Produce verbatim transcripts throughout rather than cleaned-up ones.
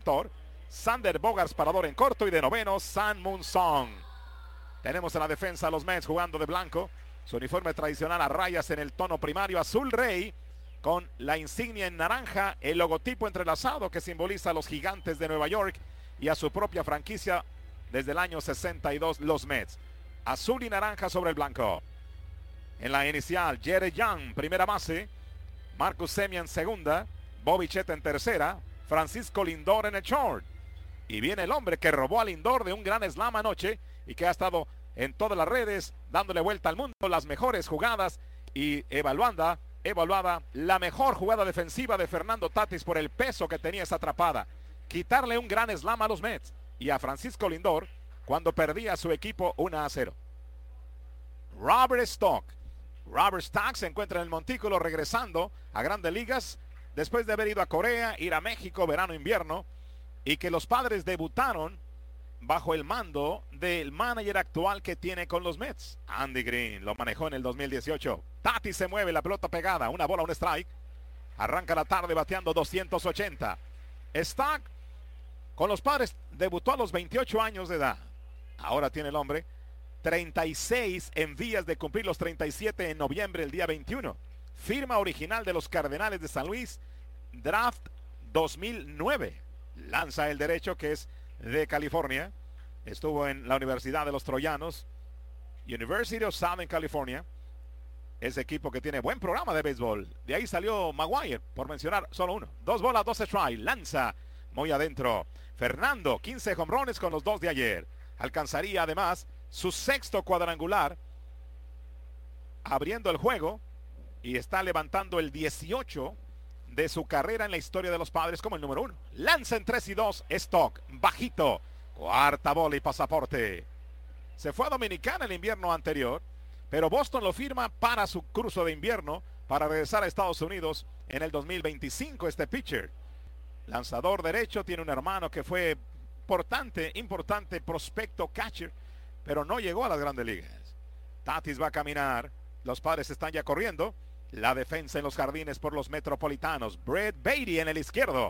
receptor. Sander Bogaerts, parador en corto. Y de noveno, San Moon Song. Tenemos en la defensa a los Mets jugando de blanco. Su uniforme tradicional a rayas en el tono primario azul rey, con la insignia en naranja, el logotipo entrelazado que simboliza a los Gigantes de Nueva York y a su propia franquicia desde el año sesenta y dos, los Mets. Azul y naranja sobre el blanco. En la inicial, Jerry Young, primera base. Marcus Semien, segunda. Bobby Chet en tercera. Francisco Lindor en el short. Y viene el hombre que robó a Lindor de un gran slam anoche y que ha estado en todas las redes, dándole vuelta al mundo, las mejores jugadas y evaluando, evaluada la mejor jugada defensiva de Fernando Tatis por el peso que tenía esa atrapada. Quitarle un gran slam a los Mets y a Francisco Lindor cuando perdía a su equipo uno a cero. Robert Stock. Robert Stock se encuentra en el montículo regresando a Grandes Ligas después de haber ido a Corea, ir a México, verano, invierno, y que los Padres debutaron bajo el mando del manager actual que tiene con los Mets. Andy Green lo manejó en el dos mil dieciocho. Tatis se mueve, la pelota pegada, una bola, un strike. Arranca la tarde bateando doscientos ochenta. Stock con los Padres debutó a los veintiocho años de edad. Ahora tiene el hombre treinta y seis en vías de cumplir los treinta y siete en noviembre, el día veintiuno. Firma original de los Cardenales de San Luis, draft dos mil nueve. Lanza el derecho, que es de California. Estuvo en la Universidad de los Troyanos, University of Southern California. Ese equipo que tiene buen programa de béisbol. De ahí salió Maguire, por mencionar solo uno. Dos bolas, dos strikes. Lanza muy adentro. Fernando, quince jonrones con los dos de ayer. Alcanzaría además su sexto cuadrangular, abriendo el juego, y está levantando el dieciocho de su carrera en la historia de los Padres como el número uno. Lanza en tres y dos. Stock, bajito. Cuarta bola y pasaporte. Se fue a Dominicana el invierno anterior, pero Boston lo firma para su cruce de invierno para regresar a Estados Unidos en el dos mil veinticinco. Este pitcher, lanzador derecho, tiene un hermano que fue importante, importante prospecto catcher, pero no llegó a las Grandes Ligas. Tatis va a caminar. Los Padres están ya corriendo. La defensa en los jardines por los Metropolitanos. Brett Baty en el izquierdo.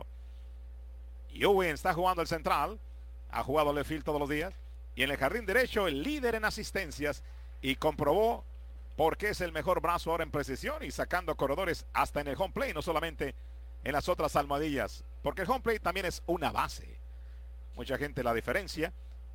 Ewing está jugando el central. Ha jugado left field todos los días. Y en el jardín derecho, el líder en asistencias. Y comprobó por qué es el mejor brazo ahora en precisión y sacando corredores hasta en el home plate, no solamente en las otras almohadillas. Porque el home plate también es una base. Mucha gente la diferencia,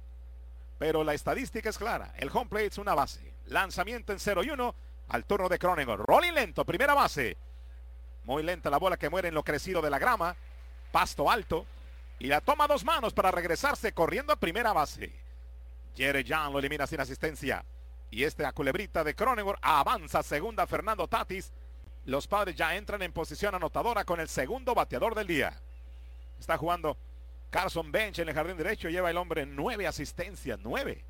pero la estadística es clara. El home plate es una base. Lanzamiento en cero y uno. Al turno de Cronenworth. Rolling lento, primera base. Muy lenta la bola que muere en lo crecido de la grama. Pasto alto. Y la toma a dos manos para regresarse corriendo a primera base. Jerry Young lo elimina sin asistencia. Y este a culebrita de Cronenworth avanza a segunda Fernando Tatis. Los Padres ya entran en posición anotadora con el segundo bateador del día. Está jugando Carson Bench en el jardín derecho. Lleva el hombre nueve asistencias. Nueve.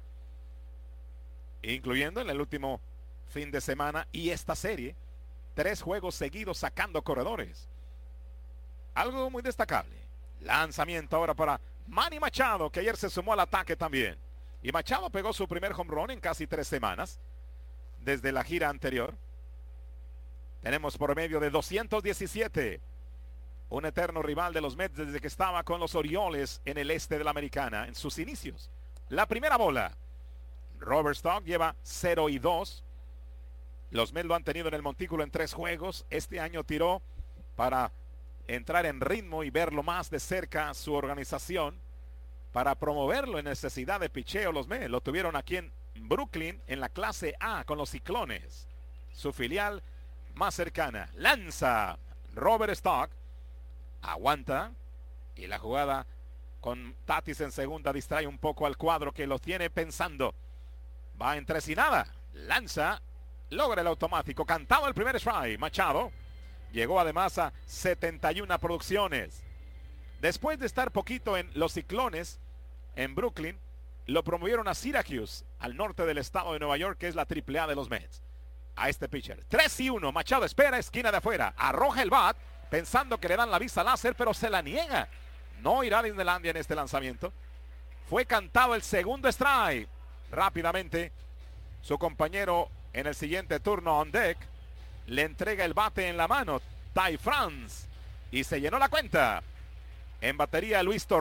Incluyendo en el último fin de semana y esta serie, tres juegos seguidos sacando corredores. Algo muy destacable. Lanzamiento ahora para Manny Machado, que ayer se sumó al ataque también. Y Machado pegó su primer home run en casi tres semanas desde la gira anterior. Tenemos por medio de doscientos diecisiete. Un eterno rival de los Mets desde que estaba con los Orioles en el este de la Americana en sus inicios. La primera bola. Robert Stock lleva cero y dos. Los Mets lo han tenido en el montículo en tres juegos. Este año tiró para entrar en ritmo y verlo más de cerca su organización, para promoverlo en necesidad de picheo. Los Mets lo tuvieron aquí en Brooklyn en la clase A con los Ciclones, su filial más cercana. Lanza Robert Stock, aguanta, y la jugada con Tatis en segunda distrae un poco al cuadro que lo tiene pensando. Va en tres y nada. Lanza, logra el automático. Cantado el primer strike. Machado llegó además a setenta y una producciones. Después de estar poquito en los Ciclones en Brooklyn, lo promovieron a Syracuse, al norte del estado de Nueva York, que es la triple A de los Mets. A este pitcher. tres y uno. Machado espera, esquina de afuera. Arroja el bat, pensando que le dan la vista láser, pero se la niega. No irá a Disneylandia en este lanzamiento. Fue cantado el segundo strike. Rápidamente, su compañero en el siguiente turno on deck le entrega el bate en la mano, Ty France, y se llenó la cuenta. En batería, Luis Torres.